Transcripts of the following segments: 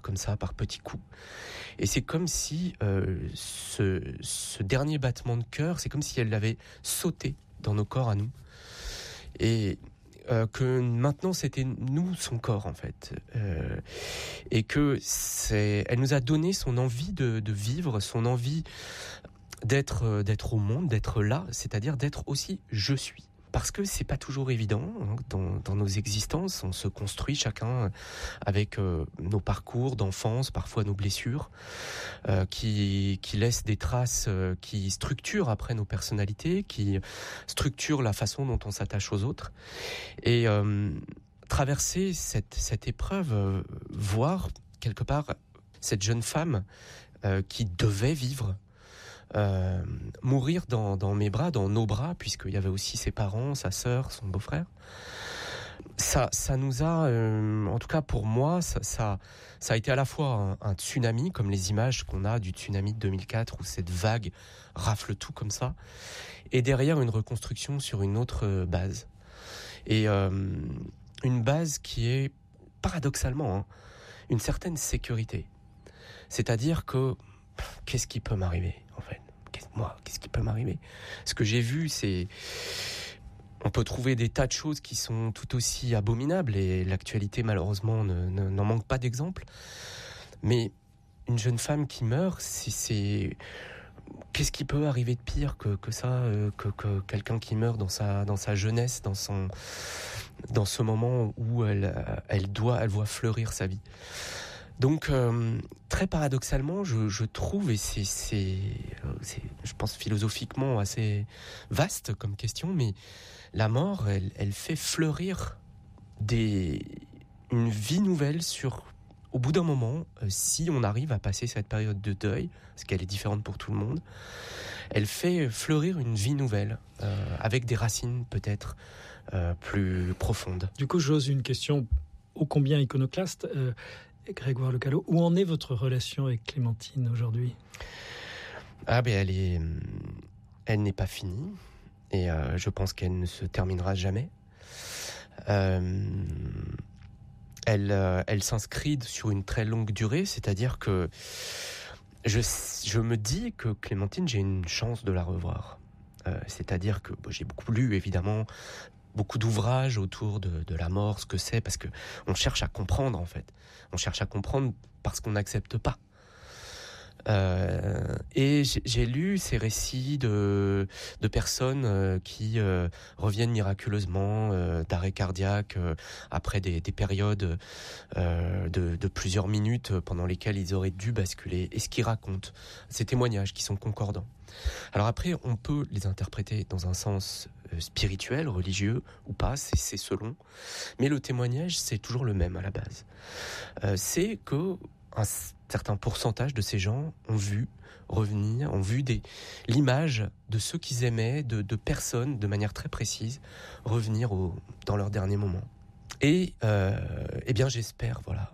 comme ça, par petits coups. Et c'est comme si ce dernier battement de cœur, c'est comme si elle l'avait sauté dans nos corps à nous. Et que maintenant c'était nous son corps en fait, et que elle nous a donné son envie de vivre, son envie d'être au monde, d'être là, c'est-à-dire d'être aussi je suis. Parce que c'est pas toujours évident hein, dans nos existences, on se construit chacun avec nos parcours d'enfance, parfois nos blessures, qui laissent des traces, qui structurent après nos personnalités, qui structurent la façon dont on s'attache aux autres. Et traverser cette épreuve, voir quelque part cette jeune femme qui devait vivre, mourir dans mes bras, dans nos bras, puisqu'il y avait aussi ses parents, sa sœur, son beau-frère. Ça nous a, en tout cas pour moi, ça a été à la fois un tsunami, comme les images qu'on a du tsunami de 2004, où cette vague rafle tout comme ça, et derrière une reconstruction sur une autre base. Et une base qui est, paradoxalement, hein, une certaine sécurité. C'est-à-dire que, qu'est-ce qui peut m'arriver, en fait ? Qu'est-ce qui peut m'arriver ? Ce que j'ai vu, c'est... On peut trouver des tas de choses qui sont tout aussi abominables, et l'actualité, malheureusement, n'en manque pas d'exemples. Mais une jeune femme qui meurt, c'est... Qu'est-ce qui peut arriver de pire que ça, que quelqu'un qui meurt dans sa jeunesse, dans ce moment où elle voit fleurir sa vie. Donc, très paradoxalement, je trouve, et c'est, je pense philosophiquement assez vaste comme question, mais la mort, elle fait fleurir une vie nouvelle au bout d'un moment, si on arrive à passer cette période de deuil, parce qu'elle est différente pour tout le monde, elle fait fleurir une vie nouvelle, avec des racines peut-être plus profondes. Du coup, j'ose une question ô combien iconoclaste. Grégoire Le Callot, où en est votre relation avec Clémentine aujourd'hui ? Ah ben elle n'est pas finie, et je pense qu'elle ne se terminera jamais. Elle s'inscrit sur une très longue durée, c'est-à-dire que je me dis que Clémentine, j'ai une chance de la revoir. C'est-à-dire que j'ai beaucoup lu, évidemment, beaucoup d'ouvrages autour de la mort, ce que c'est, parce que on cherche à comprendre, en fait. On cherche à comprendre parce qu'on n'accepte pas. Et j'ai lu ces récits de personnes qui reviennent miraculeusement d'arrêt cardiaque après des périodes de plusieurs minutes pendant lesquelles ils auraient dû basculer, et ce qu'ils racontent, ces témoignages qui sont concordants. Alors après, on peut les interpréter dans un sens spirituel, religieux ou pas, c'est selon, mais le témoignage, c'est toujours le même à la base. C'est que un certain pourcentage de ces gens ont vu l'image de ceux qu'ils aimaient, de personnes, de manière très précise, revenir dans leur dernier moment. Et eh bien, j'espère, voilà,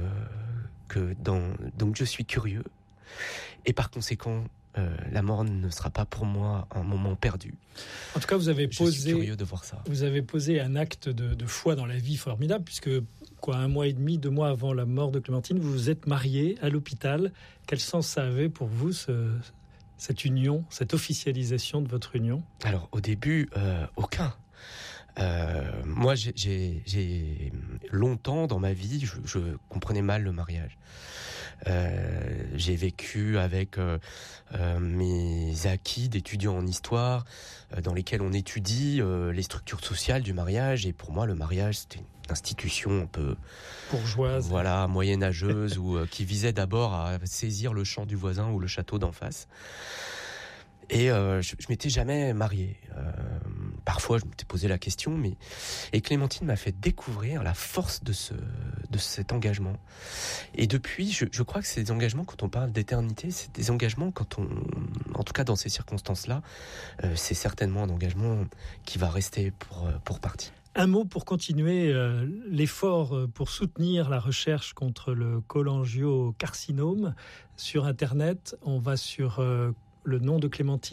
donc je suis curieux, et par conséquent, la mort ne sera pas pour moi un moment perdu. En tout cas, je suis curieux de voir ça. Vous avez posé un acte de foi dans la vie formidable, puisque 1 mois et demi, 2 mois avant la mort de Clémentine, vous vous êtes marié à l'hôpital. Quel sens ça avait pour vous, cette union, cette officialisation de votre union ? Alors, au début, aucun. Moi, j'ai longtemps dans ma vie, je comprenais mal le mariage. J'ai vécu avec mes acquis d'étudiant en histoire, dans lesquels on étudie les structures sociales du mariage. Et pour moi, le mariage, c'était une institution un peu bourgeoise, voilà, moyenâgeuse, ou qui visait d'abord à saisir le champ du voisin ou le château d'en face. Et je m'étais jamais marié. Parfois, je m'étais posé la question, et Clémentine m'a fait découvrir la force de cet engagement. Et depuis, je crois que c'est des engagements, quand on parle d'éternité, c'est des engagements en tout cas dans ces circonstances-là, c'est certainement un engagement qui va rester pour partie. Un mot pour continuer l'effort pour soutenir la recherche contre le cholangiocarcinome. Sur Internet, on va sur le nom de Clémentine,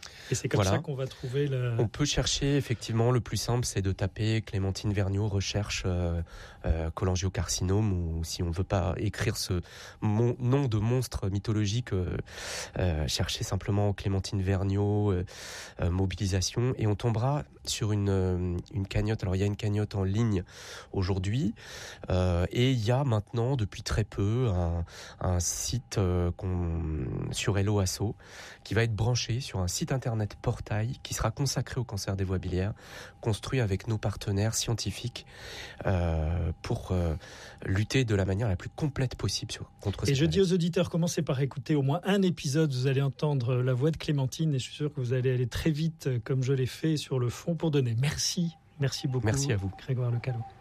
Et c'est comme ça qu'on va trouver On peut chercher, effectivement, le plus simple, c'est de taper Clémentine Vergniaud, recherche cholangiocarcinome, ou si on ne veut pas écrire ce nom de monstre mythologique, chercher simplement Clémentine Vergniaud, mobilisation, et on tombera sur une cagnotte. Alors il y a une cagnotte en ligne aujourd'hui, et il y a maintenant, depuis très peu, un site sur Hello Asso qui va être branché sur un site internet portail qui sera consacré au cancer des voies biliaires, construit avec nos partenaires scientifiques pour lutter de la manière la plus complète possible contre cette maladie. Et je dis aux auditeurs, commencez par écouter au moins un épisode, vous allez entendre la voix de Clémentine, et je suis sûr que vous allez aller très vite, comme je l'ai fait, sur le fond pour donner. Merci beaucoup. Merci à vous, Grégoire Lecalot.